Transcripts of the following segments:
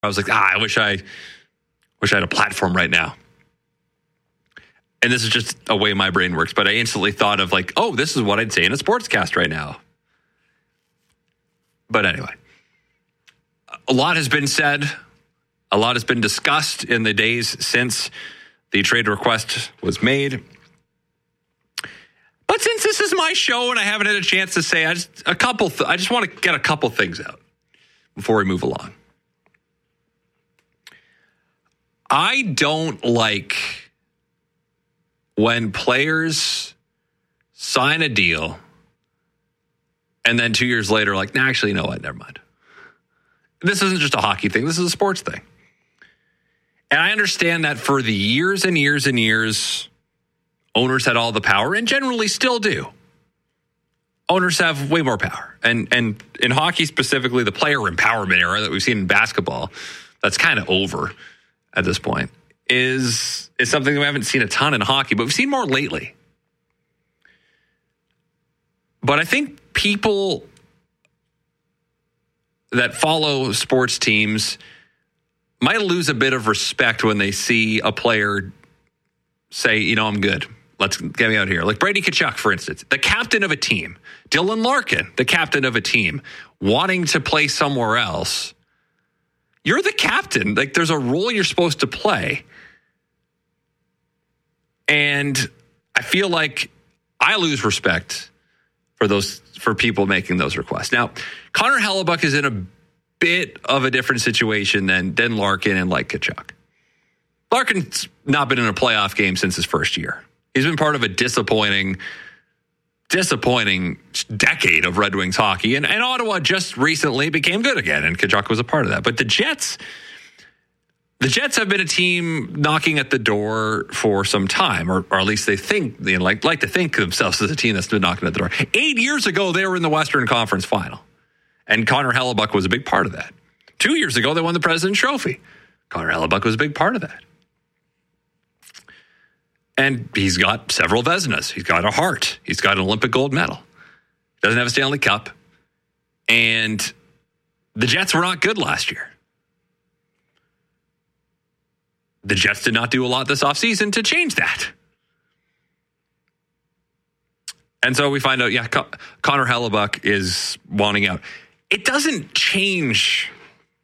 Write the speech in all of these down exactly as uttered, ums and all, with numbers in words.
I was like, ah, I wish I wish I had a platform right now. And this is just a way my brain works, but I instantly thought of like, oh, this is what I'd say in a sportscast right now. But anyway, a lot has been said. A lot has been discussed in the days since the trade request was made. But since this is my show and I haven't had a chance to say, I just a couple. Th- I just want to get a couple things out before we move along. I don't like when players sign a deal and then two years later, like, nah, actually, you know what? Never mind. This isn't just a hockey thing. This is a sports thing. And I understand that for the years and years and years, owners had all the power and generally still do. Owners have way more power. And and in hockey specifically, the player empowerment era that we've seen in basketball, that's kind of over at this point, is, is something that we haven't seen a ton in hockey, but we've seen more lately. But I think people that follow sports teams might lose a bit of respect when they see a player say, you know, I'm good. Let's get me out here. Like Brady Tkachuk, for instance, the captain of a team. Dylan Larkin, the captain of a team, wanting to play somewhere else. You're the captain. Like there's a role you're supposed to play. And I feel like I lose respect for those for people making those requests. Now, Connor Hellebuyck is in a bit of a different situation than, than Larkin and like Tkachuk. Larkin's not been in a playoff game since his first year. He's been part of a disappointing, disappointing decade of Red Wings hockey. And, and Ottawa just recently became good again, and Tkachuk was a part of that. But the Jets, the Jets have been a team knocking at the door for some time, or, or at least they think, they like, like to think of themselves as a team that's been knocking at the door. Eight years ago, they were in the Western Conference Final, and Connor Hellebuyck was a big part of that. Two years ago, they won the President's Trophy. Connor Hellebuyck was a big part of that. And he's got several Vezinas. He's got a Hart. He's got an Olympic gold medal. Doesn't have a Stanley Cup. And the Jets were not good last year. The Jets did not do a lot this offseason to change that. And so we find out, yeah, Con- Connor Hellebuyck is wanting out. It doesn't change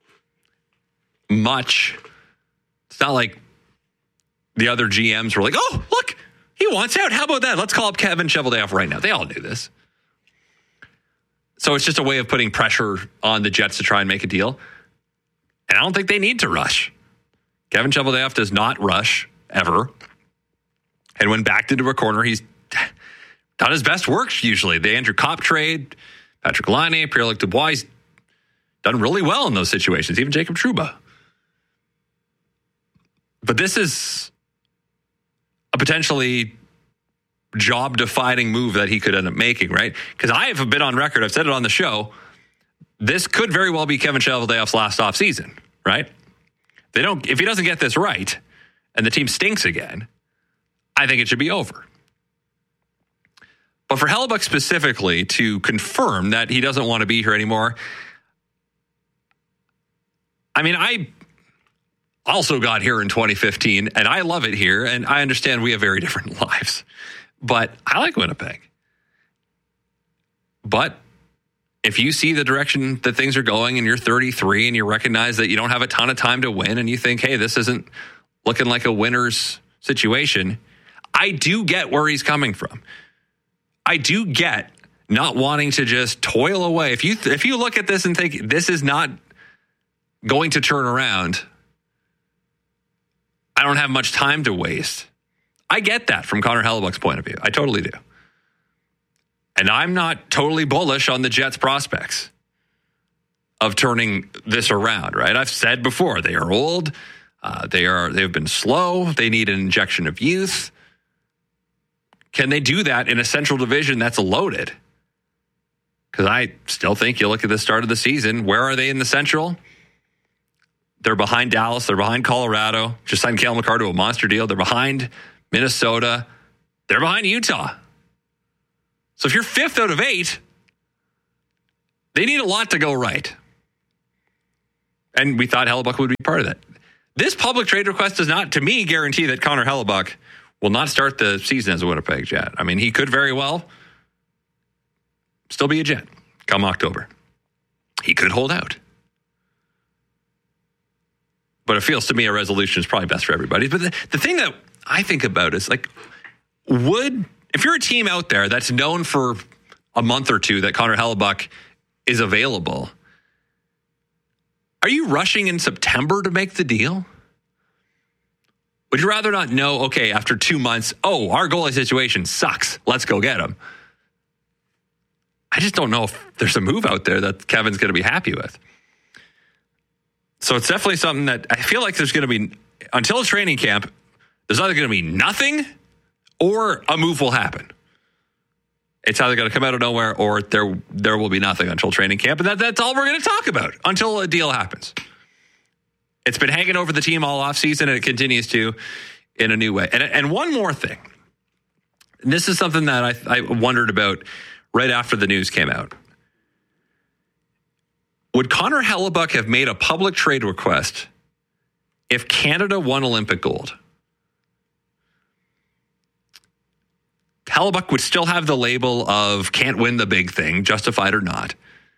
much. It's not like the other G Ms were like, oh, look, he wants out. How about that? Let's call up Kevin Cheveldayoff right now. They all knew this. So it's just a way of putting pressure on the Jets to try and make a deal. And I don't think they need to rush. Kevin Cheveldayoff does not rush, ever. And when backed into a corner, he's done his best work, usually. The Andrew Kopp trade, Patrick Laine, Pierre-Luc Dubois, he's done really well in those situations, even Jacob Trouba. But this is a potentially job-defining move that he could end up making, right? Because I have been on record, I've said it on the show, this could very well be Kevin Cheveldayoff's last offseason, right? They don't, if he doesn't get this right and the team stinks again, I think it should be over. But for Hellebuyck specifically to confirm that he doesn't want to be here anymore, I mean, I also got here in twenty fifteen, and I love it here, and I understand we have very different lives. But I like Winnipeg. But if you see the direction that things are going and you're thirty-three and you recognize that you don't have a ton of time to win and you think, hey, this isn't looking like a winner's situation, I do get where he's coming from. I do get not wanting to just toil away. If you if you look at this and think this is not going to turn around, I don't have much time to waste. I get that from Connor Hellebuyck's point of view. I totally do. And I'm not totally bullish on the Jets' prospects of turning this around, right? I've said before, they are old. Uh, they are, they've been slow. They need an injection of youth. Can they do that in a Central Division that's loaded? Because I still think you look at the start of the season, where are they in the Central? They're behind Dallas. They're behind Colorado. Just signed Cale Makar to a monster deal. They're behind Minnesota. They're behind Utah. So if you're fifth out of eight, they need a lot to go right. And we thought Hellebuyck would be part of that. This public trade request does not, to me, guarantee that Connor Hellebuyck will not start the season as a Winnipeg Jet. I mean, he could very well still be a Jet come October. He could hold out. But it feels to me a resolution is probably best for everybody. But the, the thing that I think about is, like, would, if you're a team out there that's known for a month or two that Connor Hellebuyck is available, are you rushing in September to make the deal? Would you rather not know, okay, after two months, oh, our goalie situation sucks, let's go get him? I just don't know if there's a move out there that Kevin's going to be happy with. So it's definitely something that I feel like there's going to be, until training camp, there's either going to be nothing or a move will happen. It's either going to come out of nowhere or there there will be nothing until training camp. And that, that's all we're going to talk about until a deal happens. It's been hanging over the team all offseason, and it continues to in a new way. And, and one more thing. And this is something that I, I wondered about right after the news came out. Would Connor Hellebuyck have made a public trade request if Canada won Olympic gold? Hellebuyck would still have the label of can't win the big thing, justified or not.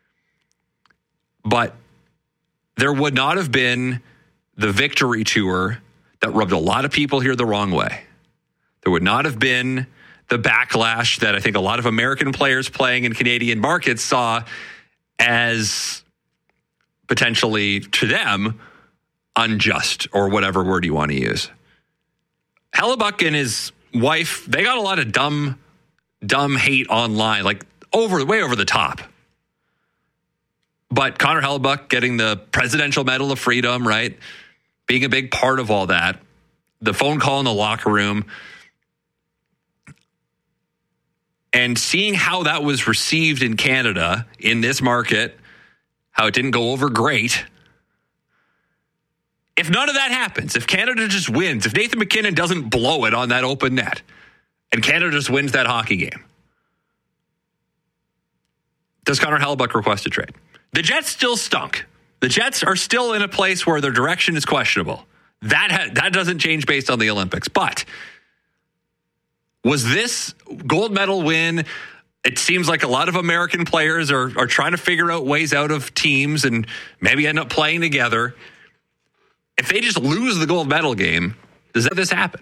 But there would not have been the victory tour that rubbed a lot of people here the wrong way. There would not have been the backlash that I think a lot of American players playing in Canadian markets saw as potentially, to them, unjust, or whatever word you want to use. Hellebuyck and his wife, they got a lot of dumb, dumb hate online, like over, way over the top. But Connor Hellebuyck getting the Presidential Medal of Freedom, right? Being a big part of all that. The phone call in the locker room. And seeing how that was received in Canada, in this market, how it didn't go over great. If none of that happens, if Canada just wins, if Nathan MacKinnon doesn't blow it on that open net, and Canada just wins that hockey game, does Connor Hellebuyck request a trade? The Jets still stunk. The Jets are still in a place where their direction is questionable. That ha- that doesn't change based on the Olympics. But was this gold medal win? It seems like a lot of American players are, are trying to figure out ways out of teams and maybe end up playing together. If they just lose the gold medal game, does this happen?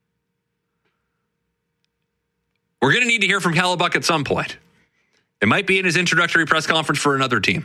We're going to need to hear from Hellebuyck at some point. It might be in his introductory press conference for another team.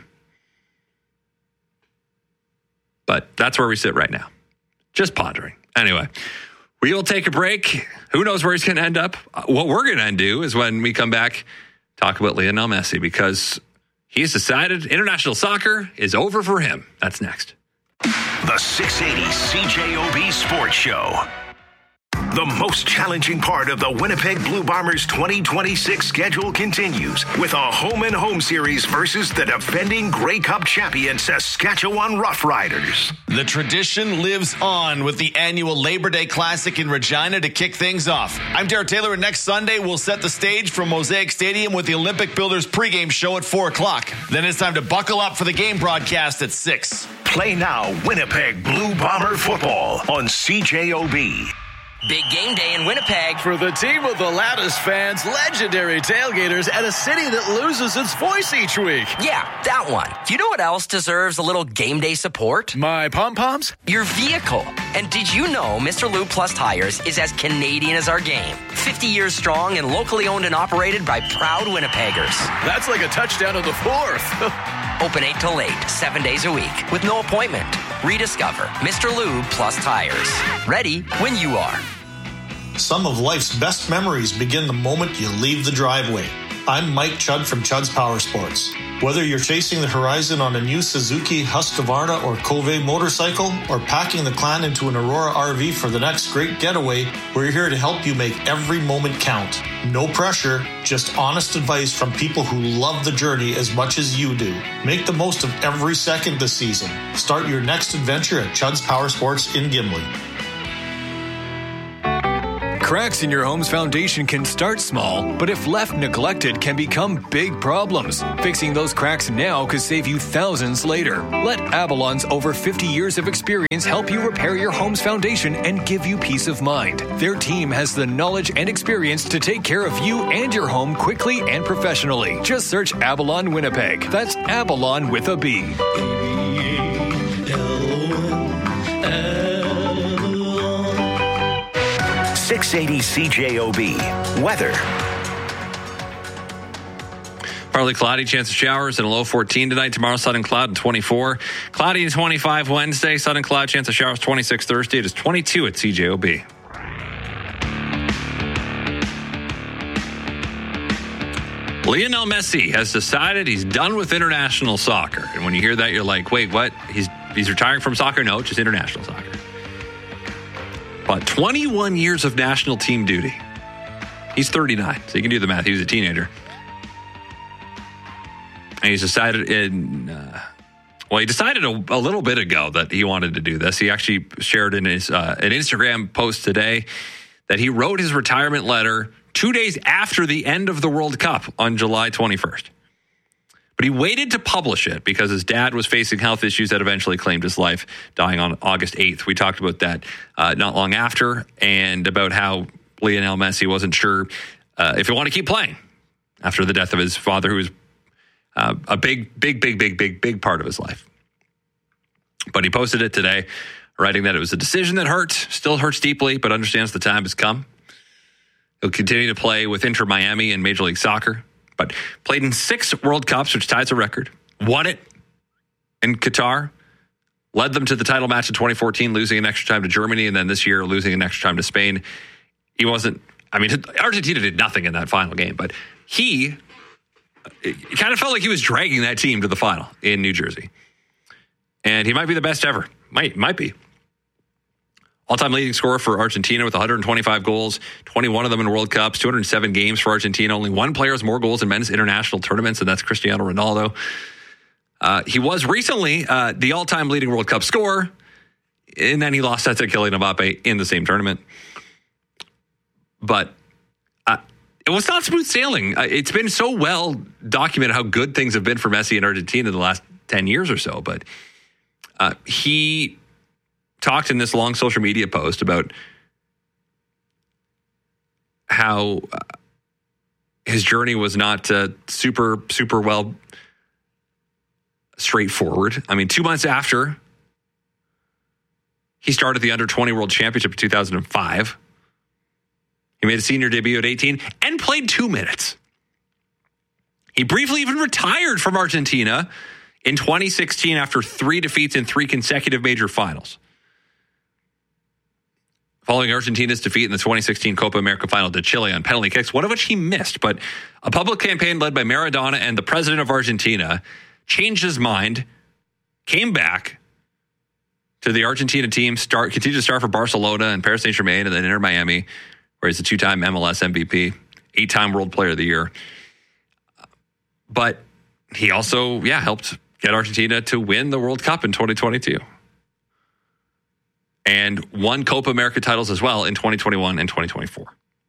But that's where we sit right now. Just pondering. Anyway, we will take a break. Who knows where he's going to end up? What we're going to do is when we come back, talk about Lionel Messi, because he's decided international soccer is over for him. That's next. The six eighty C J O B Sports Show. The most challenging part of the Winnipeg Blue Bombers twenty twenty-six schedule continues with a home-and-home series versus the defending Grey Cup champion Saskatchewan Roughriders. The tradition lives on with the annual Labor Day Classic in Regina to kick things off. I'm Derek Taylor, and next Sunday we'll set the stage from Mosaic Stadium with the Olympic Builders pregame show at four o'clock. Then it's time to buckle up for the game broadcast at six. Play now Winnipeg Blue Bomber football on C J O B. Big game day in Winnipeg. For the team of the loudest fans, legendary tailgaters, and a city that loses its voice each week. Yeah, that one. You know what else deserves a little game day support? My pom-poms? Your vehicle. And did you know Mister Lube Plus Tires is as Canadian as our game? fifty years strong and locally owned and operated by proud Winnipeggers. That's like a touchdown on the fourth. Open eight till eight, seven days a week, with no appointment. Rediscover Mister Lube Plus Tires. Ready when you are. Some of life's best memories begin the moment you leave the driveway. I'm Mike Chudd from Chudd's Power Sports. Whether you're chasing the horizon on a new Suzuki Husqvarna or Cove motorcycle, or packing the clan into an Aurora R V for the next great getaway, we're here to help you make every moment count. No pressure, just honest advice from people who love the journey as much as you do. Make the most of every second this season. Start your next adventure at Chudd's Power Sports in Gimli. Cracks in your home's foundation can start small, but if left neglected, can become big problems. Fixing those cracks now could save you thousands later. Let Avalon's over fifty years of experience help you repair your home's foundation and give you peace of mind. Their team has the knowledge and experience to take care of you and your home quickly and professionally. Just search Avalon Winnipeg. That's Avalon with a B. six eighty C J O B. Weather. Partly cloudy, chance of showers, and a low fourteen tonight. Tomorrow, sun and cloud, and twenty-four. Cloudy and twenty-five Wednesday. Sun and cloud, chance of showers, twenty-six Thursday. It is twenty-two at C J O B. Lionel Messi has decided he's done with international soccer. And when you hear that, you're like, wait, what? He's he's retiring from soccer? No, just international soccer. But twenty-one years of national team duty. He's thirty-nine, so you can do the math. He was a teenager. And he's decided in, uh, well, he decided a, a little bit ago that he wanted to do this. He actually shared in his uh, an Instagram post today that he wrote his retirement letter two days after the end of the World Cup on July twenty-first. But he waited to publish it because his dad was facing health issues that eventually claimed his life, dying on August eighth. We talked about that uh, not long after, and about how Lionel Messi wasn't sure uh, if he wanted to keep playing after the death of his father, who was uh, a big, big, big, big, big, big part of his life. But he posted it today, writing that it was a decision that hurt, still hurts deeply, but understands the time has come. He'll continue to play with Inter Miami in Major League Soccer, but played in six World Cups, which ties a record. Won it in Qatar. Led them to the title match in twenty fourteen, losing an extra time to Germany, and then this year losing an extra time to Spain. He wasn't, I mean, Argentina did nothing in that final game, but he it kind of felt like he was dragging that team to the final in New Jersey. And he might be the best ever. Might, might be. All-time leading scorer for Argentina with one hundred twenty-five goals, twenty-one of them in World Cups, two hundred seven games for Argentina. Only one player has more goals in men's international tournaments, and that's Cristiano Ronaldo. Uh, he was recently uh, the all-time leading World Cup scorer, and then he lost that to Kylian Mbappe in the same tournament. But uh, it was not smooth sailing. Uh, it's been so well documented how good things have been for Messi in Argentina the last ten years or so, but uh, he talked in this long social media post about how uh, his journey was not uh, super, super well straightforward. I mean, two months after he started the under twenty World Championship in two thousand five, he made a senior debut at eighteen and played two minutes. He briefly even retired from Argentina in twenty sixteen after three defeats in three consecutive major finals. Following Argentina's defeat in the twenty sixteen Copa America final to Chile on penalty kicks, one of which he missed. But a public campaign led by Maradona and the president of Argentina changed his mind, came back to the Argentina team, start continued to start for Barcelona and Paris Saint-Germain and then Inter Miami, where he's a two-time M L S M V P, eight-time World Player of the Year. But he also, yeah, helped get Argentina to win the World Cup in twenty twenty-two. And won Copa America titles as well in twenty twenty-one and twenty twenty-four.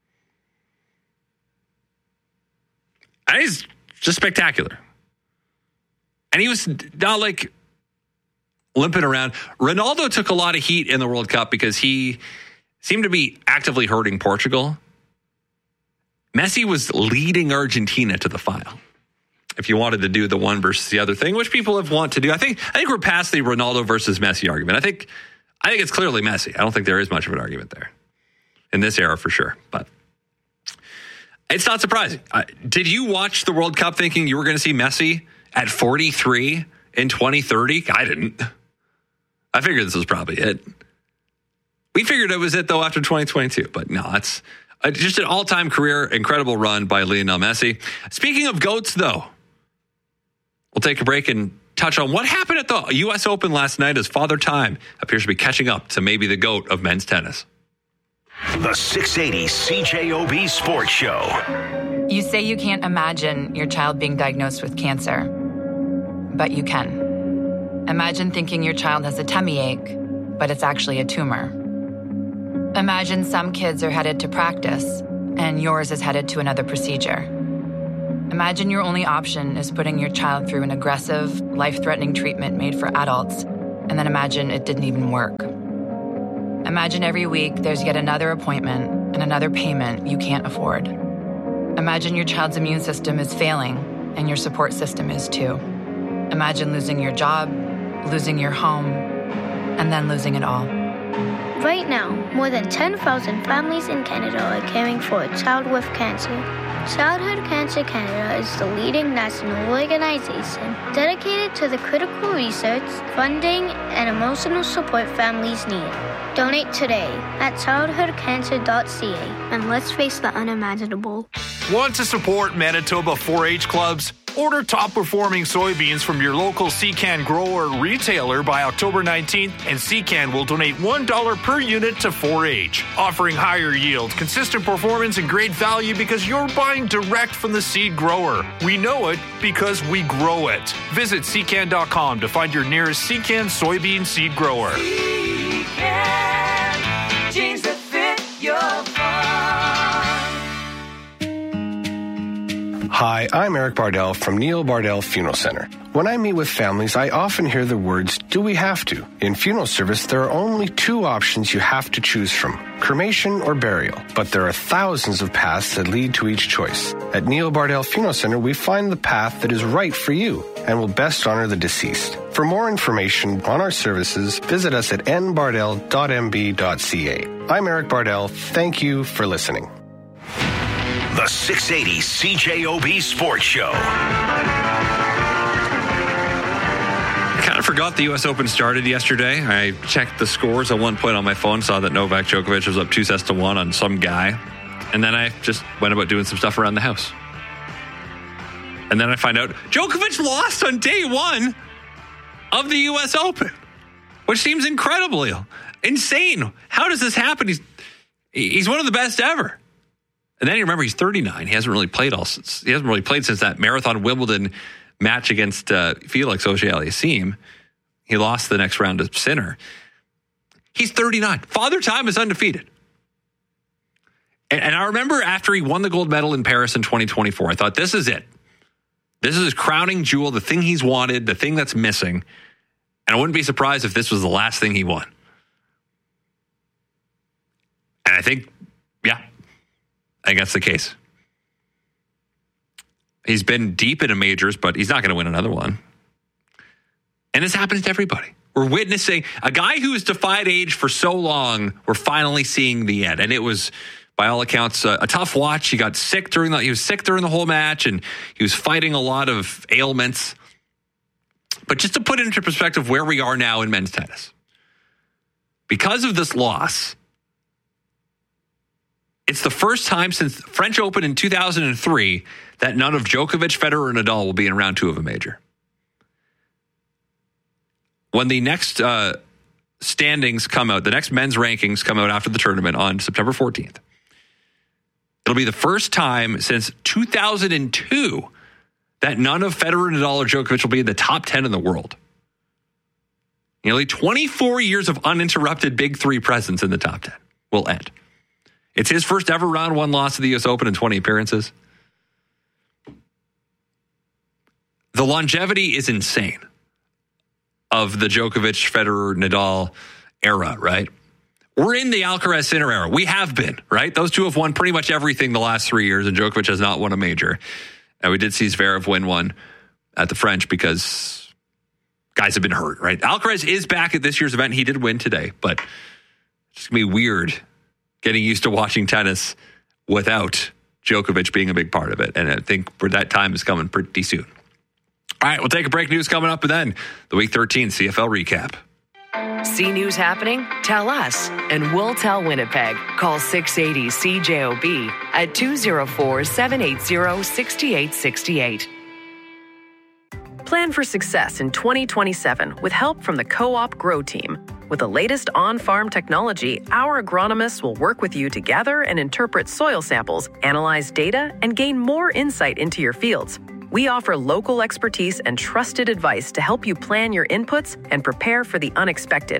And he's just spectacular. And he was not like limping around. Ronaldo took a lot of heat in the World Cup because he seemed to be actively hurting Portugal. Messi was leading Argentina to the final. If you wanted to do the one versus the other thing, which people have want to do. I think I think we're past the Ronaldo versus Messi argument. I think I think it's clearly Messi. I don't think there is much of an argument there in this era for sure. But it's not surprising. Uh, did you watch the World Cup thinking you were going to see Messi at forty-three in twenty thirty? I didn't. I figured this was probably it. We figured it was it, though, after twenty twenty-two. But no, it's uh, just an all-time career, incredible run by Lionel Messi. Speaking of GOATs, though, we'll take a break and touch on what happened at the U S Open last night as Father Time appears to be catching up to maybe the GOAT of men's tennis. The six eighty C J O B Sports Show. You say you can't imagine your child being diagnosed with cancer, but you can. Imagine thinking your child has a tummy ache, but it's actually a tumor. Imagine some kids are headed to practice, and yours is headed to another procedure. Imagine your only option is putting your child through an aggressive, life-threatening treatment made for adults, and then imagine it didn't even work. Imagine every week there's yet another appointment and another payment you can't afford. Imagine your child's immune system is failing, and your support system is too. Imagine losing your job, losing your home, and then losing it all. Right now, more than ten thousand families in Canada are caring for a child with cancer. Childhood Cancer Canada is the leading national organization dedicated to the critical research, funding, and emotional support families need. Donate today at childhood cancer dot c a and let's face the unimaginable. Want to support Manitoba four H clubs? Order top-performing soybeans from your local C C A N grower retailer by October nineteenth, and C C A N will donate one dollar per unit to four H, offering higher yield, consistent performance, and great value because you're buying direct from the seed grower. We know it because we grow it. Visit C C A N dot com to find your nearest C C A N soybean seed grower. C C A N, jeans that fit your farm. Hi, I'm Eric Bardell from Neil Bardell Funeral Center. When I meet with families, I often hear the words, do we have to? In funeral service, there are only two options you have to choose from, cremation or burial. But there are thousands of paths that lead to each choice. At Neil Bardell Funeral Center, we find the path that is right for you and will best honor the deceased. For more information on our services, visit us at n bardell dot m b dot c a. I'm Eric Bardell. Thank you for listening. The six eighty C J O B Sports Show. I kind of forgot the U S Open started yesterday. I checked the scores at one point on my phone, saw that Novak Djokovic was up two sets to one on some guy. And then I just went about doing some stuff around the house. And then I find out Djokovic lost on day one of the U S Open, which seems incredibly insane. How does this happen? He's he's one of the best ever. And then you remember he's thirty-nine. He hasn't really played all since he hasn't really played since that Marathon Wimbledon match against uh, Felix Auger-Aliassime. He lost the next round to Sinner. He's thirty-nine. Father Time is undefeated. And, and I remember after he won the gold medal in Paris in twenty twenty-four, I thought, this is it. This is his crowning jewel, the thing he's wanted, the thing that's missing. And I wouldn't be surprised if this was the last thing he won. And I think, yeah, I think that's the case. He's been deep into majors, but he's not going to win another one. And this happens to everybody. We're witnessing a guy who has defied age for so long. We're finally seeing the end. And it was, by all accounts, a, a tough watch. He got sick during the, he was sick during the whole match, and he was fighting a lot of ailments. But just to put it into perspective where we are now in men's tennis, because of this loss, it's the first time since the French Open in two thousand three that none of Djokovic, Federer, and Nadal will be in round two of a major. When the next uh, standings come out, the next men's rankings come out after the tournament on September fourteenth, it'll be the first time since two thousand two that none of Federer, Nadal, or Djokovic will be in the top ten in the world. Nearly twenty-four years of uninterrupted Big Three presence in the top ten will end. It's his first ever round one loss to the U S Open in twenty appearances. The longevity is insane of the Djokovic, Federer, Nadal era, right? We're in the Alcaraz Sinner era. We have been, right? Those two have won pretty much everything the last three years, and Djokovic has not won a major. And we did see Zverev win one at the French because guys have been hurt, right? Alcaraz is back at this year's event. He did win today, but it's going to be weird getting used to watching tennis without Djokovic being a big part of it. And I think for that time is coming pretty soon. All right, we'll take a break. News coming up, and then the Week thirteen C F L recap. See news happening? Tell us, and we'll tell Winnipeg. Call six eighty C J O B at two oh four, seven eight zero, six eight six eight. Plan for success in twenty twenty-seven with help from the Co-op Grow Team. With the latest on-farm technology, our agronomists will work with you to gather and interpret soil samples, analyze data, and gain more insight into your fields. We offer local expertise and trusted advice to help you plan your inputs and prepare for the unexpected.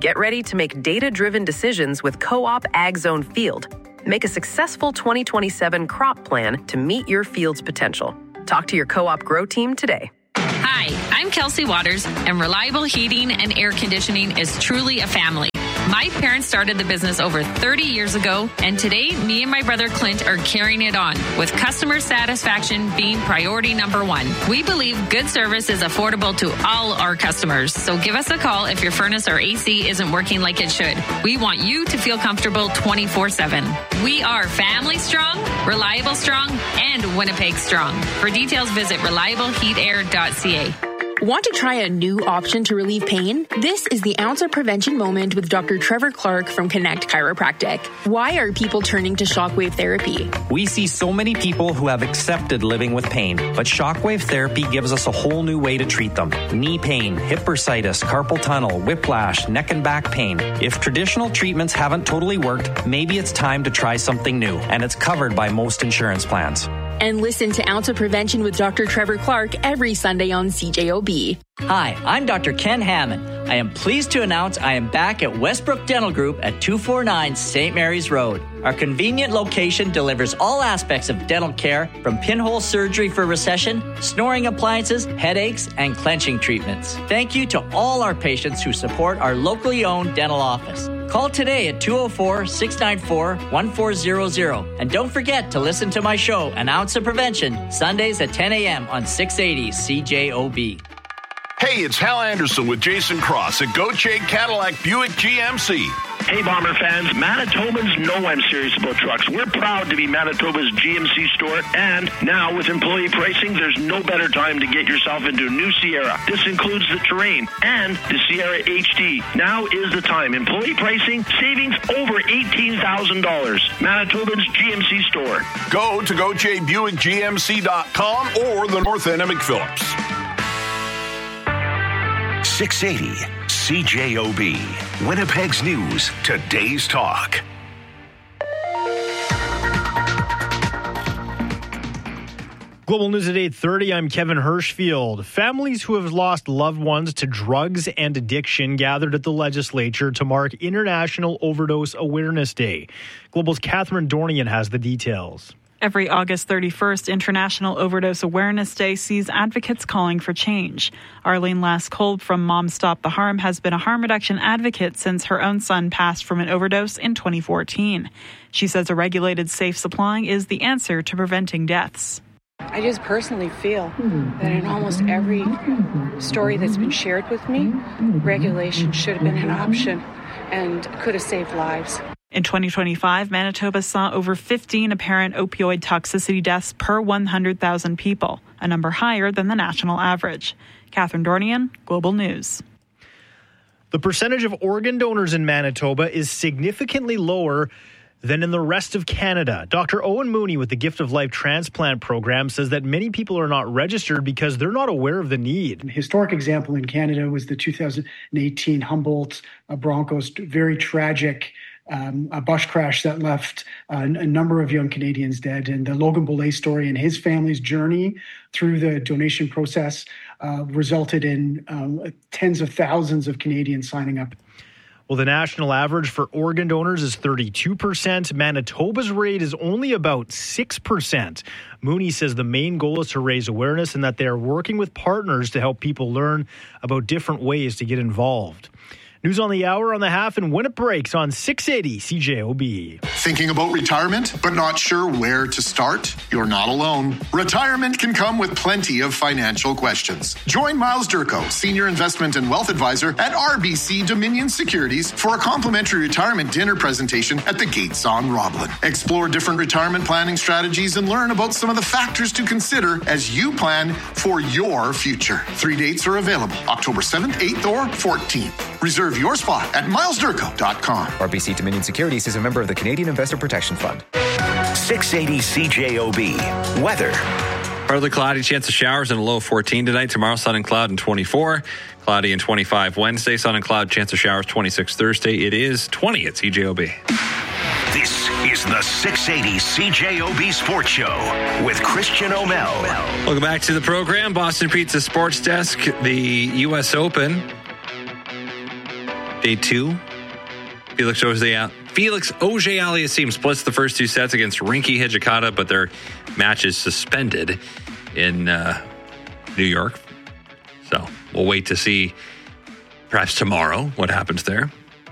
Get ready to make data-driven decisions with Co-op Ag Zone Field. Make a successful twenty twenty-seven crop plan to meet your field's potential. Talk to your Co-op Grow team today. Hi, I'm Kelsey Waters, and Reliable Heating and Air Conditioning is truly a family. My parents started the business over thirty years ago, and today, me and my brother Clint are carrying it on, with customer satisfaction being priority number one. We believe good service is affordable to all our customers, so give us a call if your furnace or A C isn't working like it should. We want you to feel comfortable twenty-four seven. We are family strong, reliable strong, and Winnipeg strong. For details, visit reliable heat air dot c a. Want to try a new option to relieve pain? This is the Ounce of Prevention Moment with Doctor Trevor Clark from Connect Chiropractic. Why are people turning to shockwave therapy? We see so many people who have accepted living with pain, but shockwave therapy gives us a whole new way to treat them. Knee pain, hip bursitis, carpal tunnel, whiplash, neck and back pain. If traditional treatments haven't totally worked, maybe it's time to try something new, and it's covered by most insurance plans. And listen to Ounce of Prevention with Doctor Trevor Clark every Sunday on C J O B. Hi, I'm Doctor Ken Hammond. I am pleased to announce I am back at Westbrook Dental Group at two forty-nine Saint Mary's Road. Our convenient location delivers all aspects of dental care, from pinhole surgery for recession, snoring appliances, headaches, and clenching treatments. Thank you to all our patients who support our locally owned dental office. Call today at two oh four, six nine four, one four zero zero. And don't forget to listen to my show, An Ounce of Prevention, Sundays at ten a.m. on six eighty C J O B. Hey, it's Hal Anderson with Jason Cross at Gauthier Cadillac Buick G M C. Hey, Bomber fans, Manitobans know I'm serious about trucks. We're proud to be Manitoba's G M C store, and now with employee pricing, there's no better time to get yourself into a new Sierra. This includes the Terrain and the Sierra H D. Now is the time. Employee pricing, savings over eighteen thousand dollars. Manitoba's G M C store. Go to Gauthier Buick G M C dot com or the North End of McPhillips. six eighty C J O B. Winnipeg's News, today's talk. Global News at eight thirty, I'm Kevin Hirschfield. Families who have lost loved ones to drugs and addiction gathered at the legislature to mark International Overdose Awareness Day. Global's Catherine Dornian has the details. Every August thirty-first, International Overdose Awareness Day sees advocates calling for change. Arlene Lass-Kolb from Mom Stop the Harm has been a harm reduction advocate since her own son passed from an overdose in twenty fourteen. She says a regulated safe supply is the answer to preventing deaths. I just personally feel that in almost every story that's been shared with me, regulation should have been an option and could have saved lives. In twenty twenty-five, Manitoba saw over fifteen apparent opioid toxicity deaths per one hundred thousand people, a number higher than the national average. Catherine Dornian, Global News. The percentage of organ donors in Manitoba is significantly lower than in the rest of Canada. Doctor Owen Mooney with the Gift of Life Transplant Program says that many people are not registered because they're not aware of the need. An historic example in Canada was the two thousand eighteen Humboldt uh, Broncos, very tragic Um, a bus crash that left uh, a number of young Canadians dead. And the Logan Boulay story and his family's journey through the donation process uh, resulted in um, tens of thousands of Canadians signing up. Well, the national average for organ donors is thirty-two percent. Manitoba's rate is only about six percent. Mooney says the main goal is to raise awareness and that they are working with partners to help people learn about different ways to get involved. News on the hour on the half and when it breaks on six eighty C J O B. Thinking about retirement, but not sure where to start? You're not alone. Retirement can come with plenty of financial questions. Join Miles Durko, Senior Investment and Wealth Advisor at R B C Dominion Securities, for a complimentary retirement dinner presentation at the Gates on Roblin. Explore different retirement planning strategies and learn about some of the factors to consider as you plan for your future. Three dates are available, October seventh, eighth, or fourteenth. Reserve your spot at miles durko dot com. R B C Dominion Securities is a member of the Canadian Investor Protection Fund. six eighty C J O B. Weather. Partly cloudy, chance of showers and a low of fourteen tonight. Tomorrow, sun and cloud and twenty-four. Cloudy and twenty-five Wednesday. Sun and cloud, chance of showers twenty-six Thursday. It is twenty at C J O B. This is the six eighty C J O B Sports Show with Christian O'Mell. Welcome back to the program. Boston Pizza Sports Desk, the U S Open. day two. Felix Auger Felix Auger-Aliassime splits the first two sets against Rinky Hijikata, but their match is suspended in uh, New York. So we'll wait to see perhaps tomorrow what happens there.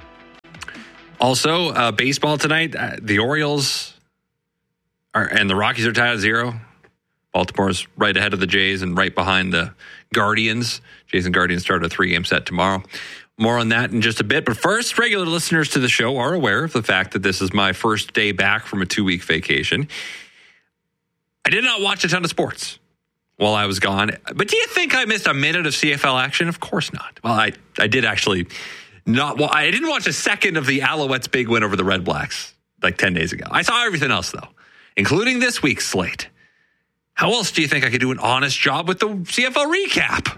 Also, uh, baseball tonight, uh, the Orioles are, and the Rockies are tied at zero. Baltimore's right ahead of the Jays and right behind the Guardians. Jays and Guardians start a three-game set tomorrow. More on that in just a bit. But first, regular listeners to the show are aware of the fact that this is my first day back from a two-week vacation. I did not watch a ton of sports while I was gone. But do you think I missed a minute of C F L action? Of course not. Well, I, I did actually not. Well, I didn't watch a second of the Alouettes' big win over the Red Blacks like ten days ago. I saw everything else, though, including this week's slate. How else do you think I could do an honest job with the C F L recap?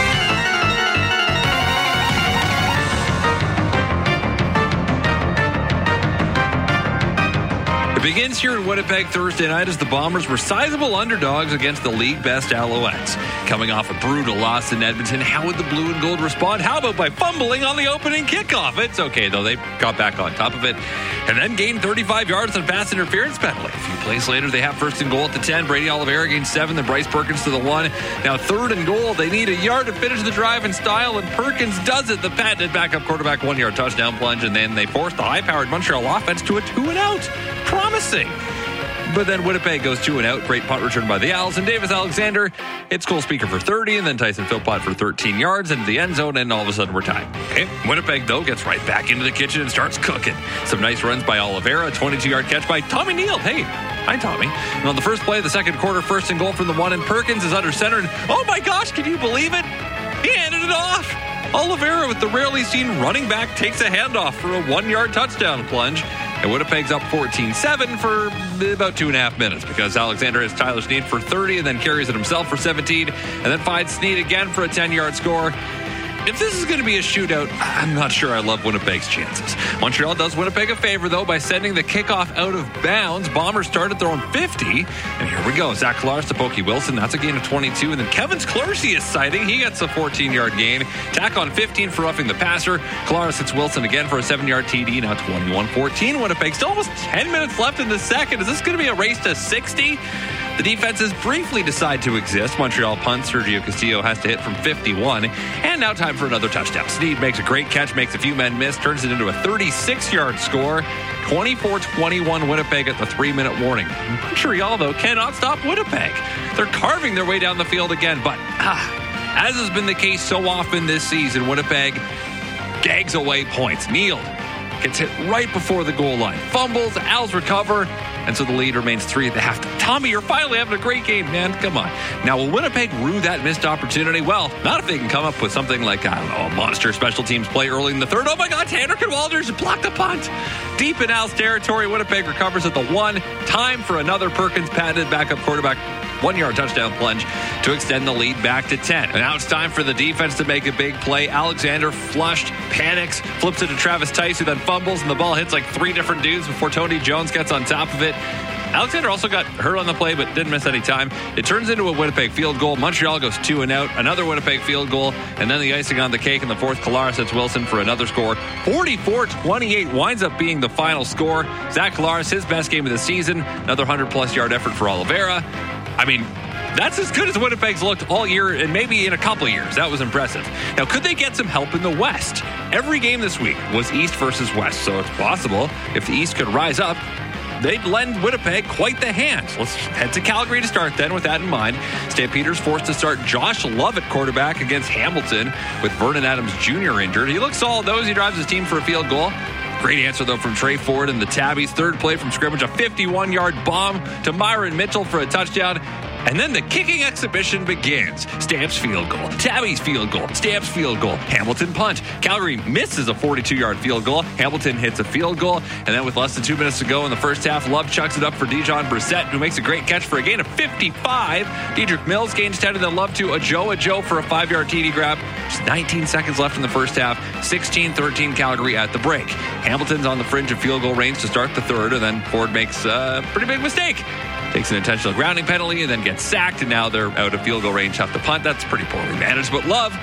It begins here in Winnipeg Thursday night as the Bombers were sizable underdogs against the league best Alouettes. Coming off a brutal loss in Edmonton, how would the blue and gold respond? How about by fumbling on the opening kickoff? It's okay, though. They got back on top of it and then gained thirty-five yards on a pass interference penalty. A few plays later, they have first and goal at the ten. Brady Oliveira gains seven, then Bryce Perkins to the one. Now third and goal. They need a yard to finish the drive in style, and Perkins does it. The patented backup quarterback one-yard touchdown plunge, and then they force the high-powered Montreal offense to a two and out. Promising. But then Winnipeg goes two and out. Great punt return by the Owls. And Davis Alexander hits Cole Speaker for thirty. And then Tyson Philpott for thirteen yards into the end zone. And all of a sudden we're tied. Okay. Winnipeg, though, gets right back into the kitchen and starts cooking. Some nice runs by Oliveira. A twenty-two-yard catch by Tommy Neal. Hey, hi, Tommy. And on the first play of the second quarter, first and goal from the one. And Perkins is under center. And oh, my gosh, can you believe it? He handed it off. Oliveira, with the rarely seen running back, takes a handoff for a one-yard touchdown plunge. And Winnipeg's up fourteen seven for about two and a half minutes because Alexander has Tyler Snead for thirty and then carries it himself for seventeen and then finds Snead again for a ten-yard score. If this is going to be a shootout, I'm not sure I love Winnipeg's chances. Montreal does Winnipeg a favor, though, by sending the kickoff out of bounds. Bombers start at their own fifty. And here we go. Zach Collaros to Pokey Wilson. That's a gain of twenty-two. And then Kevin Sklarcy is sighting. He gets a fourteen-yard gain. Tack on fifteen for roughing the passer. Collaros hits Wilson again for a seven-yard T D. Now twenty-one fourteen. Winnipeg still almost ten minutes left in the second. Is this going to be a race to sixty? The defenses briefly decide to exist. Montreal punt. Sergio Castillo has to hit from fifty-one. And now time for another touchdown. Snead makes a great catch, makes a few men miss, turns it into a thirty-six-yard score. twenty-four twenty-one Winnipeg at the three-minute warning. Montreal, though, cannot stop Winnipeg. They're carving their way down the field again. But ah, as has been the case so often this season, Winnipeg gags away points. Neal gets hit right before the goal line. Fumbles, Owls recover, and so the lead remains three at the half. Tommy, you're finally having a great game, man. Come on. Now, will Winnipeg rue that missed opportunity? Well, not if they can come up with something like, I don't know, a monster special teams play early in the third. Oh, my God, Tanner Walters blocked the punt. Deep in Owls territory, Winnipeg recovers at the one. Time for another Perkins patented backup quarterback one-yard touchdown plunge to extend the lead back to ten. And now it's time for the defense to make a big play. Alexander flushed, panics, flips it to Travis Tice, who then fumbles, and the ball hits like three different dudes before Tony Jones gets on top of it. Alexander also got hurt on the play, but didn't miss any time. It turns into a Winnipeg field goal. Montreal goes two and out. Another Winnipeg field goal, and then the icing on the cake in the fourth. Collaros hits Wilson for another score. forty-four twenty-eight winds up being the final score. Zach Collaros, his best game of the season. Another one hundred plus yard effort for Oliveira. I mean, that's as good as Winnipeg's looked all year and maybe in a couple of years. That was impressive. Now, could they get some help in the West? Every game this week was East versus West, so it's possible if the East could rise up, they'd lend Winnipeg quite the hand. Let's head to Calgary to start then with that in mind. Stampeders forced to start Josh Love at quarterback against Hamilton with Vernon Adams Junior injured. He looks solid, though, as he drives his team for a field goal. Great answer, though, from Trey Ford and the Tabbies. Third play from scrimmage, a fifty-one-yard bomb to Myron Mitchell for a touchdown. And then the kicking exhibition begins. Stamps field goal, Tabby's field goal, Stamps field goal, Hamilton punt. Calgary misses a forty-two-yard field goal. Hamilton hits a field goal. And then with less than two minutes to go in the first half, Love chucks it up for Dijon Brissett, who makes a great catch for a gain of fifty-five. Dedrick Mills gains ten, and then Love to Ajo Ajo for a five-yard T D grab. Just nineteen seconds left in the first half. sixteen thirteen Calgary at the break. Hamilton's on the fringe of field goal range to start the third, and then Ford makes a pretty big mistake. Takes an intentional grounding penalty and then gets sacked, and now they're out of field goal range off the punt. That's pretty poorly managed, but Love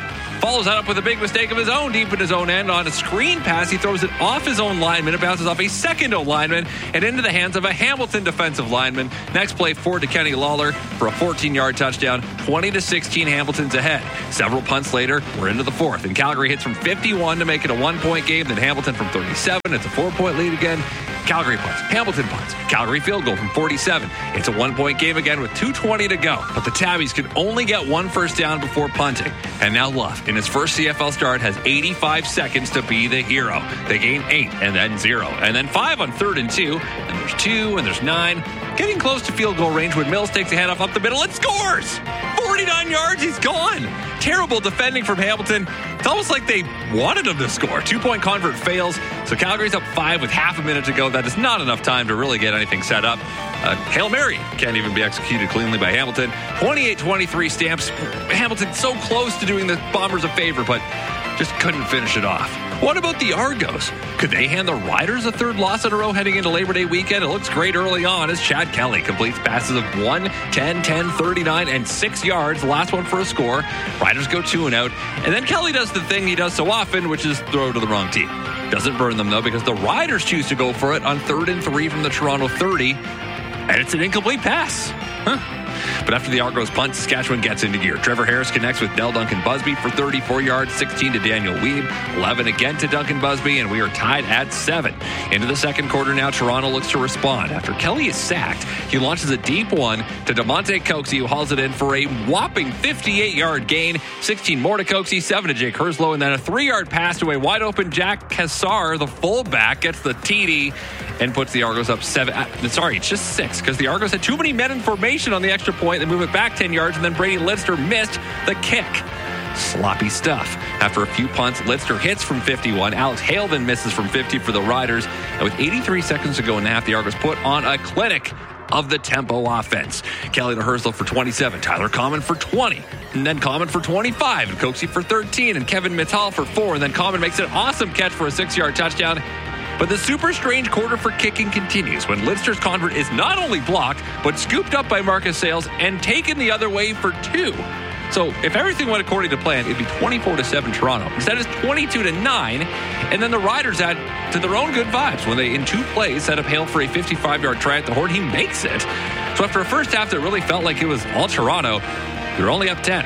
Follows that up with a big mistake of his own deep in his own end on a screen pass. He throws it off his own lineman. It bounces off a second O lineman and into the hands of a Hamilton defensive lineman. Next play forward to Kenny Lawler for a fourteen-yard touchdown. twenty to sixteen, Hamilton's ahead. Several punts later, we're into the fourth, and Calgary hits from fifty-one to make it a one-point game. Then Hamilton from thirty-seven. It's a four-point lead again. Calgary punts. Hamilton punts. Calgary field goal from forty-seven. It's a one-point game again with two twenty to go. But the Tabbies could only get one first down before punting. And now Luff, in his first C F L start, has eighty-five seconds to be the hero. They gain eight, and then zero, and then five on third and two. And there's two, and there's nine. Getting close to field goal range when Mills takes a handoff up the middle and scores! forty-nine yards, he's gone! Terrible defending from Hamilton. It's almost like they wanted him to score. Two-point convert fails, so Calgary's up five with half a minute to go. That is not enough time to really get anything set up. Uh, Hail Mary can't even be executed cleanly by Hamilton. twenty-eight twenty-three Stamps. Hamilton so close to doing the Bombers a favor, but just couldn't finish it off. What about the Argos? Could they hand the Riders a third loss in a row heading into Labor Day weekend? It looks great early on as Chad Kelly completes passes of one, ten, ten, thirty-nine, and six yards. The last one for a score. Riders go two and out. And then Kelly does the thing he does so often, which is throw to the wrong team. Doesn't burn them, though, because the Riders choose to go for it on third and three from the Toronto thirty. And it's an incomplete pass. Huh. But after the Argos punt, Saskatchewan gets into gear. Trevor Harris connects with Del Duncan Busby for thirty-four yards, sixteen to Daniel Weeb, eleven again to Duncan Busby, and we are tied at seven. Into the second quarter now, Toronto looks to respond. After Kelly is sacked, he launches a deep one to DeMonte Coxie, who hauls it in for a whopping fifty-eight-yard gain. sixteen more to Coxie, seven to Jake Herslow, and then a three-yard pass to a wide-open Jack Cassar, the fullback, gets the T D and puts the Argos up seven. Uh, sorry, it's just six, because the Argos had too many men in formation on the extra point. They move it back ten yards, and then Brady Lidster missed the kick. Sloppy stuff. After a few punts, Lidster hits from fifty-one. Alex Hale then misses from fifty for the Riders. And with eighty-three seconds to go in the half, the Argos put on a clinic of the tempo offense. Kelly to Herslow for twenty-seven. Tyler Common for twenty. And then Common for twenty-five. And Coxie for thirteen. And Kevin Mittal for four. And then Common makes an awesome catch for a six-yard touchdown. But the super strange quarter for kicking continues when Lidster's convert is not only blocked, but scooped up by Marcus Sayles and taken the other way for two. So if everything went according to plan, it'd be twenty-four to seven Toronto. Instead, it's twenty-two to nine. And then the Riders add to their own good vibes when they, in two plays, set up Hale for a fifty-five-yard try at the horn. He makes it. So after a first half that really felt like it was all Toronto, they're only up ten.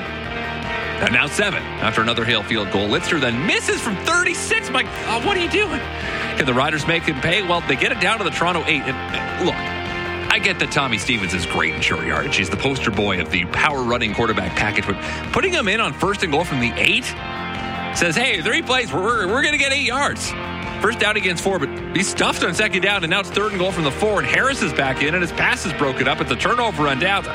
And now seven after another Hale field goal. Lidster then misses from thirty-six. My God, what are you doing? Can the Riders make him pay? Well, they get it down to the Toronto eight. And look, I get that Tommy Stevens is great in short yardage. He's the poster boy of the power running quarterback package. But putting him in on first and goal from the eight says, hey, three plays, we're, we're, we're going to get eight yards. First down against four, but he's stuffed on second down, and now it's third and goal from the four, and Harris is back in, and his pass is broken up. It's a turnover on downs.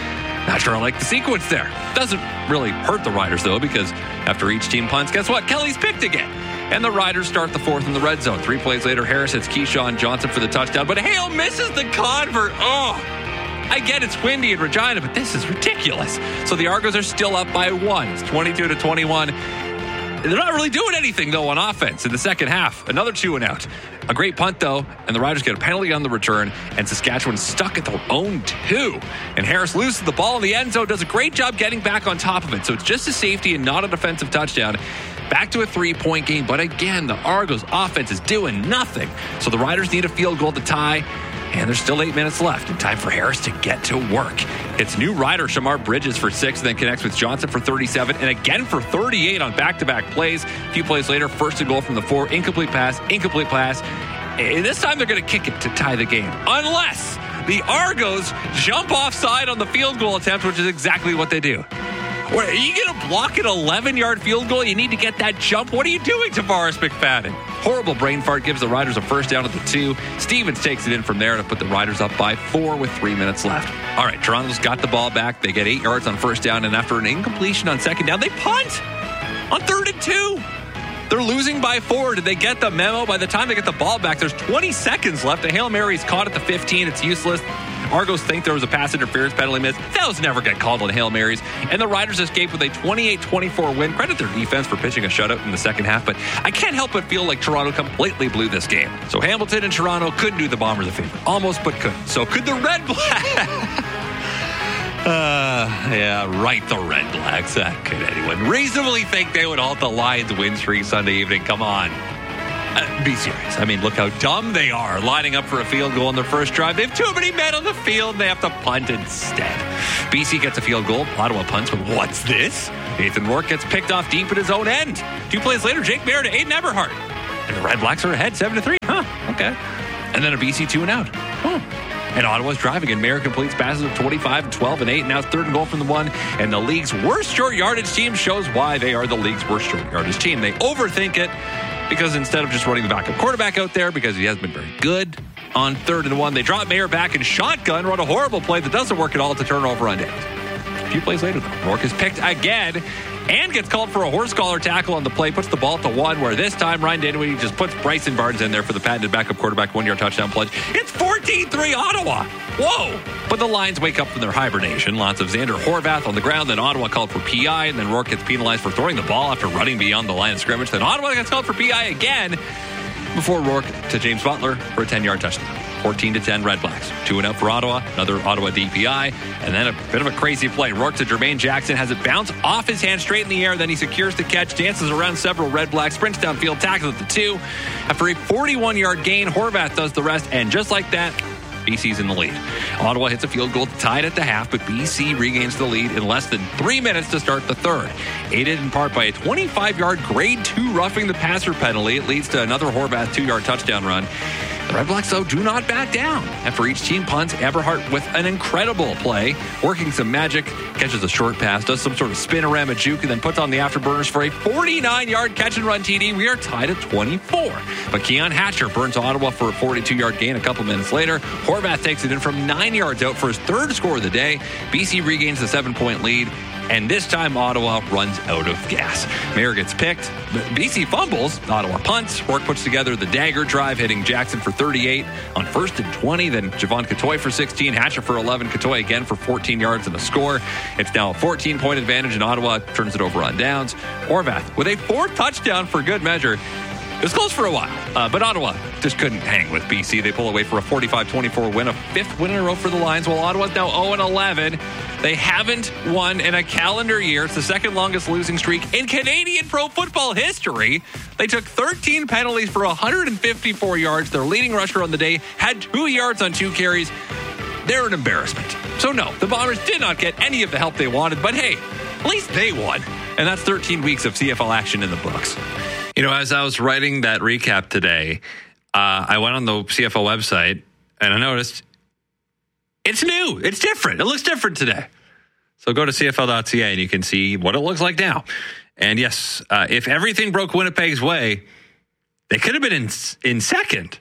Not sure I like the sequence there. Doesn't really hurt the Riders, though, because after each team punts, guess what? Kelly's picked again. And the Riders start the fourth in the red zone. Three plays later, Harris hits Keyshawn Johnson for the touchdown, but Hale misses the convert. Oh, I get it's windy in Regina, but this is ridiculous. So the Argos are still up by one. It's twenty-two to twenty-one. They're not really doing anything, though, on offense in the second half. Another two and out. A great punt, though, and the Riders get a penalty on the return, and Saskatchewan stuck at their own two. And Harris loses the ball in the end zone, does a great job getting back on top of it. So it's just a safety and not a defensive touchdown. Back to a three-point game, but again, the Argos offense is doing nothing. So the Riders need a field goal to tie, and there's still eight minutes left in time for Harris to get to work. It's new rider Shamar Bridges for six, and then connects with Johnson for thirty-seven, and again for thirty-eight on back-to-back plays. A few plays later, first and goal from the four, incomplete pass, incomplete pass. And this time they're going to kick it to tie the game, unless the Argos jump offside on the field goal attempt, which is exactly what they do. Are you going to block an eleven-yard field goal? You need to get that jump. What are you doing, Tavares McFadden? Horrible brain fart gives the Riders a first down at the two. Stevens takes it in from there to put the Riders up by four with three minutes left. All right, Toronto's got the ball back. They get eight yards on first down, and after an incompletion on second down, they punt on third and two. They're losing by four. Did they get the memo? By the time they get the ball back, there's twenty seconds left. A Hail Mary's caught at the fifteen. It's useless. Argos think there was a pass interference penalty miss. Those never get called on Hail Marys. And the Riders escape with a twenty-eight twenty-four win. Credit their defense for pitching a shutout in the second half, but I can't help but feel like Toronto completely blew this game. So Hamilton and Toronto couldn't do the Bombers a favor. Almost, but couldn't. So could the Red Black... Uh, yeah, right, the Red Blacks. Uh, could anyone reasonably think they would halt the Lions' win streak Sunday evening? Come on. Uh, be serious. I mean, look how dumb they are, lining up for a field goal on their first drive. They have too many men on the field, and they have to punt instead. B C gets a field goal. Ottawa punts, but what's this? Nathan Rourke gets picked off deep at his own end. Two plays later, Jake Mayer to Aiden Eberhardt. And the Red Blacks are ahead seven to three. Huh, okay. And then a B C two and out. Huh. And Ottawa's driving, and Mayer completes passes of twenty-five and twelve and eight. Now third and goal from the one. And the league's worst short yardage team shows why they are the league's worst short yardage team. They overthink it because instead of just running the backup quarterback out there, because he hasn't been very good on third and one, they drop Mayer back in shotgun, run a horrible play that doesn't work at all to turn over on downs. A few plays later, though, Rourke is picked again and gets called for a horse collar tackle on the play, puts the ball at the one, where this time Ryan Dinwiddie just puts Bryson Barnes in there for the patented backup quarterback one-yard touchdown plunge. It's fourteen three Ottawa. Whoa! But the Lions wake up from their hibernation. Lots of Xander Horvath on the ground. Then Ottawa called for P I, and then Rourke gets penalized for throwing the ball after running beyond the line of scrimmage. Then Ottawa gets called for P I again before Rourke to James Butler for a ten-yard touchdown. fourteen to ten Red Blacks. Two and out for Ottawa. Another Ottawa D P I. And then a bit of a crazy play. Rourke to Jermaine Jackson, has it bounce off his hand straight in the air. Then he secures the catch, dances around several Red Blacks, sprints downfield, tackles at the two. After a forty-one-yard gain, Horvath does the rest. And just like that, B C's in the lead. Ottawa hits a field goal tied at the half, but B C regains the lead in less than three minutes to start the third. Aided in part by a twenty-five-yard grade two roughing the passer penalty, it leads to another Horvath two-yard touchdown run. The Red Blacks, though, do not back down. After each team punts, Eberhardt with an incredible play, working some magic, catches a short pass, does some sort of spin-around juke, and then puts on the afterburners for a forty-nine-yard catch-and-run T D. We are tied at twenty-four. But Keon Hatcher burns Ottawa for a forty-two-yard gain a couple minutes later. Horvath takes it in from nine yards out for his third score of the day. B C regains the seven-point lead. And this time, Ottawa runs out of gas. Mayer gets picked. B C fumbles. Ottawa punts. Rourke puts together the dagger drive, hitting Jackson for thirty-eight on first and twenty. Then Javon Catoy for sixteen. Hatcher for eleven. Catoy again for fourteen yards and a score. It's now a fourteen-point advantage, and Ottawa turns it over on downs. Horvath with a fourth touchdown for good measure. It was close for a while, uh, but Ottawa just couldn't hang with B C. They pull away for a forty-five twenty-four win, a fifth win in a row for the Lions, while Ottawa's now oh and eleven. They haven't won in a calendar year. It's the second longest losing streak in Canadian pro football history. They took thirteen penalties for one hundred fifty-four yards. Their leading rusher on the day had two yards on two carries. They're an embarrassment. So no, the Bombers did not get any of the help they wanted, but hey, at least they won. And that's thirteen weeks of C F L action in the books. You know, as I was writing that recap today, uh, I went on the C F L website and I noticed it's new. It's different. It looks different today. So go to C F L dot C A and you can see what it looks like now. And yes, uh, if everything broke Winnipeg's way, they could have been in, in second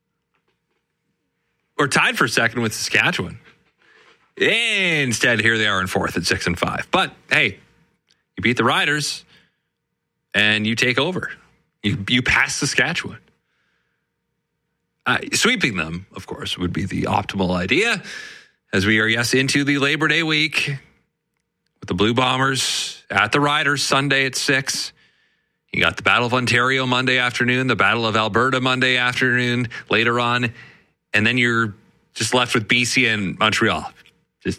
or tied for second with Saskatchewan. Instead, here they are in fourth at six and five. But hey, you beat the Riders and you take over. You you pass Saskatchewan. Uh, sweeping them, of course, would be the optimal idea, as we are, yes, into the Labor Day week with the Blue Bombers at the Riders Sunday at six. You got the Battle of Ontario Monday afternoon, the Battle of Alberta Monday afternoon later on, and then you're just left with B C and Montreal. Just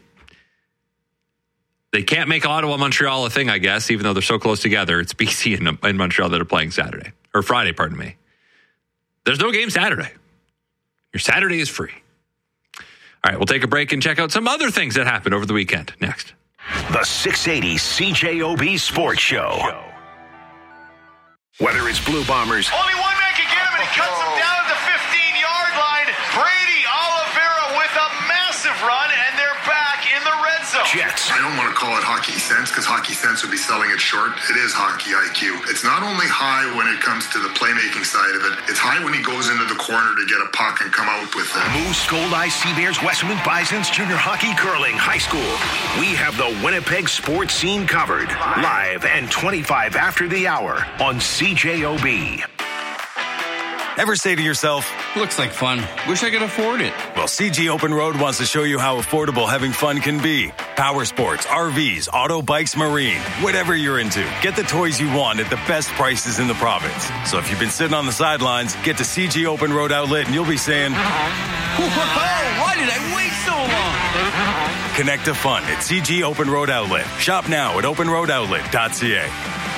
They can't make Ottawa, Montreal a thing, I guess, even though they're so close together. It's B C and, and Montreal that are playing Saturday, or Friday, pardon me. There's no game Saturday. Your Saturday is free. All right, we'll take a break and check out some other things that happened over the weekend. Next. The six eighty C J O B Sports Show. Whether it's Blue Bombers, only one man can get him, and he cuts him down at the fifteen-yard line. Brady Oliveira with a massive run, and they're back in the red zone. Jets. I don't want to call it hockey sense, because hockey sense would be selling it short. It is hockey I Q. It's not only high when it comes to the playmaking side of it, it's high when he goes into the corner to get a puck and come out with it. Moose, Gold Eye, Sea Bears, Westwood Bisons, junior hockey, curling, high school. We have the Winnipeg sports scene covered. Live and twenty-five after the hour on C J O B. Ever say to yourself, looks like fun. Wish I could afford it. Well, C G Open Road wants to show you how affordable having fun can be. Power sports, R Vs, auto bikes, marine, whatever you're into. Get the toys you want at the best prices in the province. So if you've been sitting on the sidelines, get to C G Open Road Outlet and you'll be saying, whoa, why did I wait so long? Connect to fun at C G Open Road Outlet. Shop now at open road outlet dot c a.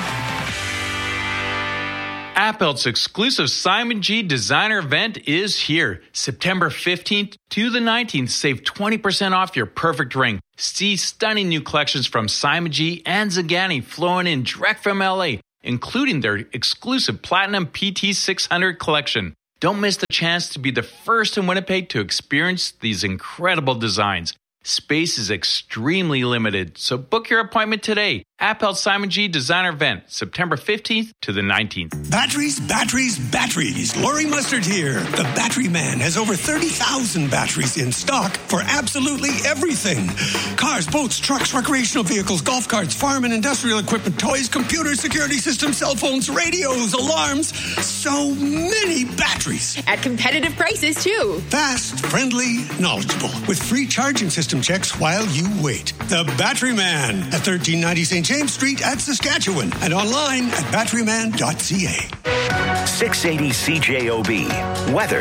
Appelt's exclusive Simon G designer event is here. September fifteenth to the nineteenth. Save twenty percent off your perfect ring. See stunning new collections from Simon G and Zagani flowing in direct from L A, including their exclusive Platinum P T six hundred collection. Don't miss the chance to be the first in Winnipeg to experience these incredible designs. Space is extremely limited, so book your appointment today. Appelt Simon G Designer Event, September fifteenth to the nineteenth. Batteries, batteries, batteries. Laurie Mustard here. The Battery Man has over thirty thousand batteries in stock for absolutely everything. Cars, boats, trucks, recreational vehicles, golf carts, farm and industrial equipment, toys, computers, security systems, cell phones, radios, alarms. So many batteries. At competitive prices, too. Fast, friendly, knowledgeable. With free charging system checks while you wait. The Battery Man at thirteen ninety Saint James Street at Saskatchewan and online at battery man dot c a. six eighty C J O B. Weather.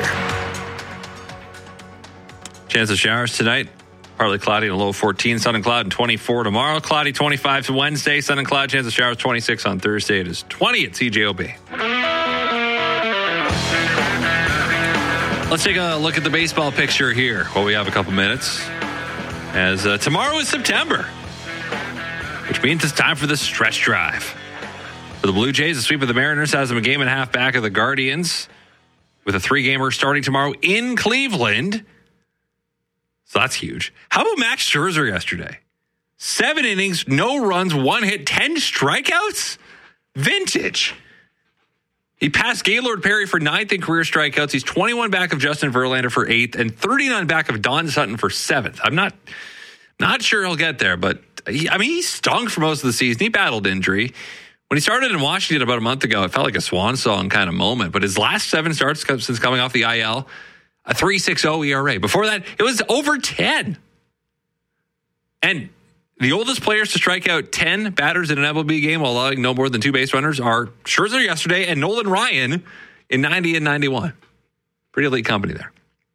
Chance of showers tonight. Partly cloudy and a low fourteen. Sun and cloud and twenty-four tomorrow. Cloudy twenty-five to Wednesday. Sun and cloud. Chance of showers twenty-six on Thursday. It is twenty at C J O B. Let's take a look at the baseball picture here while we have a couple minutes. As uh, tomorrow is September, which means it's time for the stretch drive. For the Blue Jays, the sweep of the Mariners has them a game and a half back of the Guardians with a three-gamer starting tomorrow in Cleveland. So that's huge. How about Max Scherzer yesterday? Seven innings, no runs, one hit, ten strikeouts? Vintage. He passed Gaylord Perry for ninth in career strikeouts. He's twenty-one back of Justin Verlander for eighth and thirty-nine back of Don Sutton for seventh. I'm not not sure he'll get there, but he, I mean, he stunk for most of the season. He battled injury. When he started in Washington about a month ago, it felt like a swan song kind of moment. But his last seven starts since coming off the I L, a three point six oh E R A. Before that, it was over ten. And the oldest players to strike out ten batters in an M L B game while allowing no more than two base runners are Scherzer yesterday and Nolan Ryan in ninety and ninety-one. Pretty elite company there.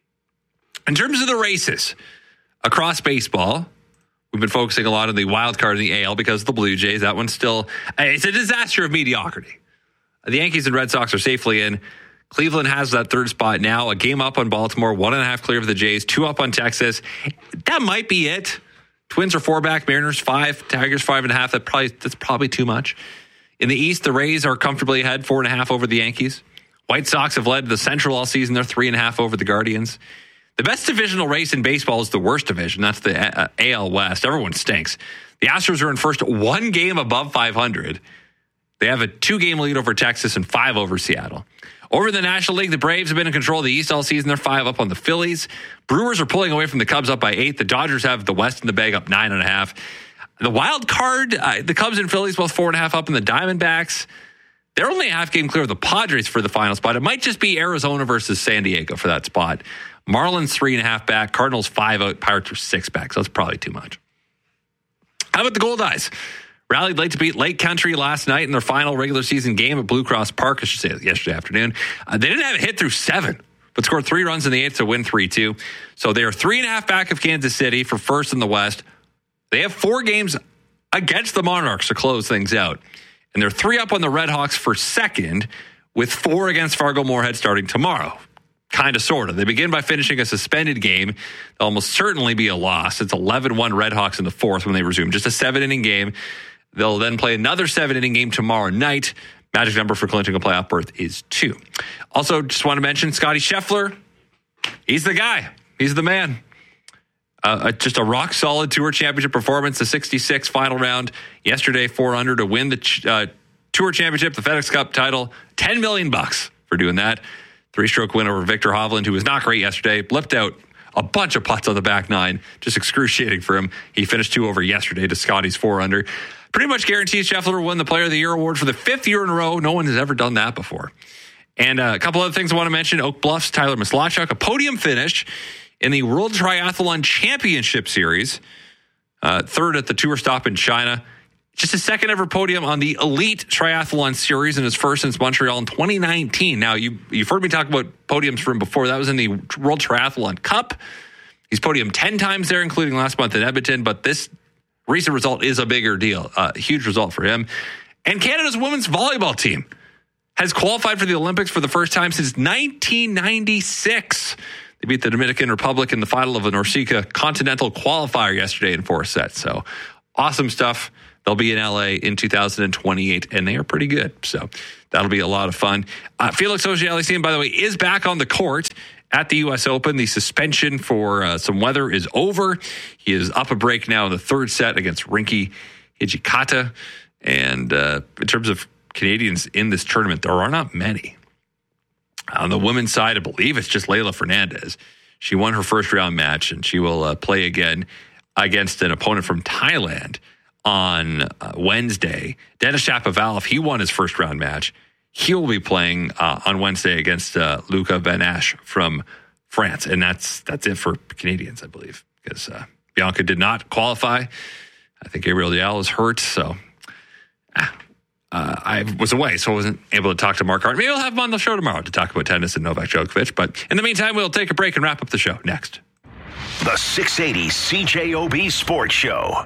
In terms of the races across baseball, we've been focusing a lot on the wild card in the A L because of the Blue Jays. That one's still, it's a disaster of mediocrity. The Yankees and Red Sox are safely in. Cleveland has that third spot now, a game up on Baltimore, one and a half clear of the Jays, two up on Texas. That might be it. Twins are four back, Mariners five, Tigers five and a half. That probably that's probably too much. In the East, the Rays are comfortably ahead, four and a half over the Yankees. White Sox have led the Central all season. They're three and a half over the Guardians. The best divisional race in baseball is the worst division. That's the uh, A L West. Everyone stinks. The Astros are in first, one game above five hundred. They have a two-game lead over Texas and five over Seattle. Over the National League, the Braves have been in control of the East all season. They're five up on the Phillies. Brewers are pulling away from the Cubs up by eight. The Dodgers have the West in the bag up nine and a half. The wild card, uh, the Cubs and Phillies both four and a half up in the Diamondbacks. They're only a half game clear of the Padres for the final spot. It might just be Arizona versus San Diego for that spot. Marlins three and a half back. Cardinals five out. Pirates are six back. So that's probably too much. How about the Goldeyes? Rallied late to beat Lake Country last night in their final regular season game at Blue Cross Park, I should say, yesterday afternoon. Uh, they didn't have a hit through seven, but scored three runs in the eighth to win three two. So they are three and a half back of Kansas City for first in the West. They have four games against the Monarchs to close things out. And they're three up on the Redhawks for second with four against Fargo Moorhead starting tomorrow. Kind of, sort of. They begin by finishing a suspended game. They'll almost certainly be a loss. It's eleven one Redhawks in the fourth when they resume. Just a seven-inning game. They'll then play another seven-inning game tomorrow night. Magic number for clinching a playoff berth is two. Also, just want to mention Scotty Scheffler. He's the guy. He's the man. Uh, just a rock-solid Tour Championship performance. The sixty-six final round yesterday, four under to win the uh, Tour Championship, the FedEx Cup title. ten million bucks for doing that. Three-stroke win over Victor Hovland, who was not great yesterday. Blipped out a bunch of putts on the back nine. Just excruciating for him. He finished two over yesterday to Scotty's four under. Pretty much guarantees Scheffler will win the Player of the Year award for the fifth year in a row. No one has ever done that before. And uh, a couple other things I want to mention. Oak Bluff's Tyler Maslachuk, a podium finish in the World Triathlon Championship Series. Uh, third at the Tour stop in China. Just a second ever podium on the Elite Triathlon Series and his first since Montreal in twenty nineteen. Now, you, you've heard me talk about podiums from before. That was in the World Triathlon Cup. He's podiumed ten times there, including last month in Edmonton, but this recent result is a bigger deal. A uh, huge result for him. And Canada's women's volleyball team has qualified for the Olympics for the first time since nineteen ninety-six. They beat the Dominican Republic in the final of a NORCECA Continental qualifier yesterday in four sets. So awesome stuff. They'll be in L A in two thousand twenty-eight, and they are pretty good. So that'll be a lot of fun. Uh, Felix Auger-Aliassime, by the way, is back on the court at the U S Open. The suspension for uh, some weather is over. He is up a break now in the third set against Rinky Hijikata. And uh, in terms of Canadians in this tournament, there are not many. On the women's side, I believe it's just Leylah Fernandez. She won her first round match, and she will uh, play again against an opponent from Thailand on uh, Wednesday. Denis Shapovalov, he won his first round match. He will be playing uh, on Wednesday against uh, Luca Van Asch from France. And that's that's it for Canadians, I believe, because uh, Bianca did not qualify. I think Gabriel Diallo is hurt, so ah, uh, I was away, so I wasn't able to talk to Mark Hart. Maybe I'll have him on the show tomorrow to talk about tennis and Novak Djokovic. But in the meantime, we'll take a break and wrap up the show next. The six eighty C J O B Sports Show.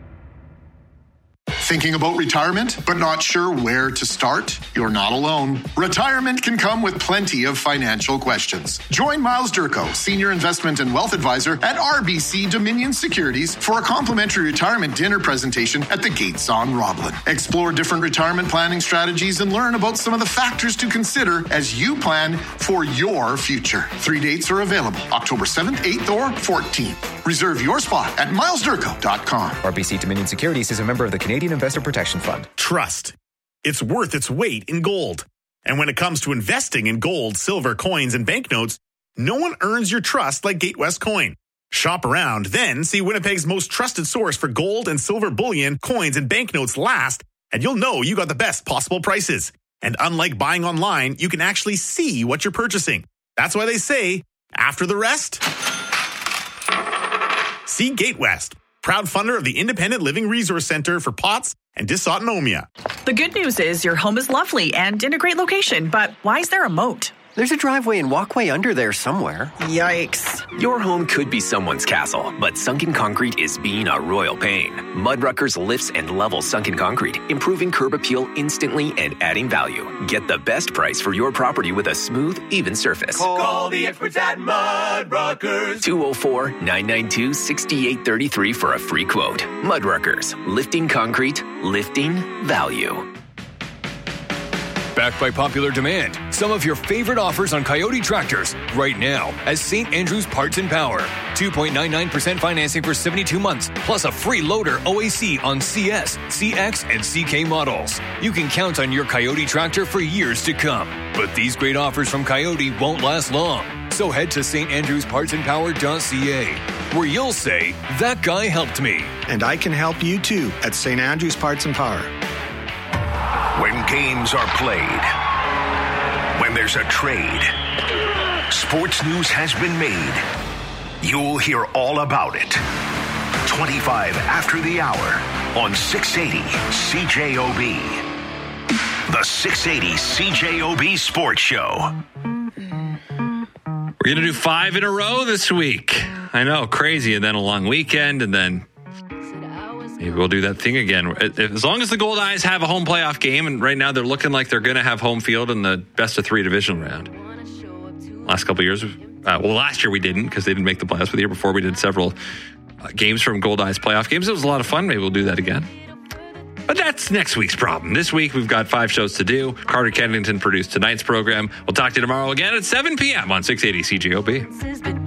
Thinking about retirement, but not sure where to start? You're not alone. Retirement can come with plenty of financial questions. Join Miles Durko, Senior Investment and Wealth Advisor at R B C Dominion Securities, for a complimentary retirement dinner presentation at the Gates on Roblin. Explore different retirement planning strategies and learn about some of the factors to consider as you plan for your future. Three dates are available, October seventh, eighth, or fourteenth. Reserve your spot at miles durko dot com. R B C Dominion Securities is a member of the Canadian Investor Protection Fund. Trust. It's worth its weight in gold. And when it comes to investing in gold, silver, coins, and banknotes, no one earns your trust like Gatewest Coin. Shop around, then see Winnipeg's most trusted source for gold and silver bullion, coins, and banknotes last, and you'll know you got the best possible prices. And unlike buying online, you can actually see what you're purchasing. That's why they say, after the rest, see Gatewest, proud funder of the Independent Living Resource Center for P O T S and dysautonomia. The good news is your home is lovely and in a great location, but why is there a moat? There's a driveway and walkway under there somewhere. Yikes. Your home could be someone's castle, but sunken concrete is being a royal pain. Mudruckers lifts and levels sunken concrete, improving curb appeal instantly and adding value. Get the best price for your property with a smooth, even surface. Call the experts at Mudruckers. two oh four, nine nine two, six eight three three for a free quote. Mudruckers, lifting concrete, lifting value. Backed by popular demand, some of your favorite offers on Coyote tractors right now as Saint Andrews Parts and Power. two point nine nine percent financing for seventy-two months, plus a free loader O A C on C S, C X, and C K models. You can count on your Coyote tractor for years to come. But these great offers from Coyote won't last long. So head to st andrews parts and power dot c a, where you'll say, that guy helped me. And I can help you too at Saint Andrews Parts and Power. When games are played, when there's a trade, sports news has been made. You'll hear all about it. twenty-five after the hour on six eighty C J O B. The six eighty C J O B Sports Show. We're going to do five in a row this week. I know, crazy. And then a long weekend, and then maybe we'll do that thing again. As long as the Gold Eyes have a home playoff game, and right now they're looking like they're going to have home field in the best of three divisional round. Last couple of years, uh, well, last year we didn't because they didn't make the playoffs, but the year before we did several uh, games from Gold Eyes playoff games. It was a lot of fun. Maybe we'll do that again. But that's next week's problem. This week, we've got five shows to do. Carter Kennington produced tonight's program. We'll talk to you tomorrow again at seven p.m. on six eighty C J O B.